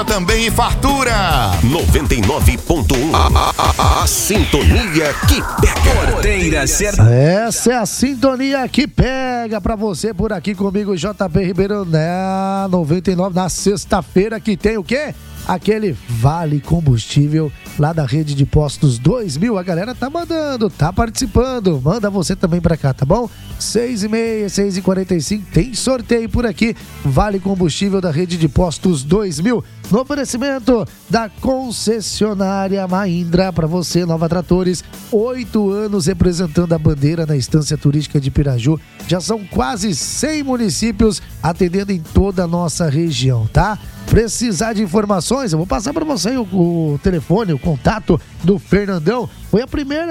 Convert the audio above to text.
Também em fartura. 99.1. A sintonia que pega. Porteira certa. Essa é a sintonia que pega pra você por aqui comigo, JP Ribeiro, na 99, na sexta-feira, que tem o quê? Aquele Vale Combustível lá da rede de postos 2000. A galera tá mandando, tá participando. Manda você também pra cá, tá bom? 6h30, 6h45, tem sorteio por aqui. Vale Combustível da rede de postos 2000. No oferecimento da concessionária Mahindra, para você, Nova Tratores. 8 anos representando a bandeira na Estância Turística de Piraju. Já são quase 100 municípios atendendo em toda a nossa região, tá? Precisar de informações, eu vou passar para você o telefone, o contato do Fernandão. Foi a primeira